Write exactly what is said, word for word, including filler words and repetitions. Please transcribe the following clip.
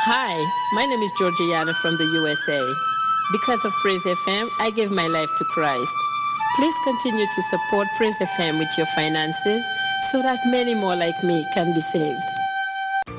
Hi, my name is Georgiana from the U S A. Because of Praise F M, I gave my life to Christ. Please continue to support Praise F M with your finances so that many more like me can be saved.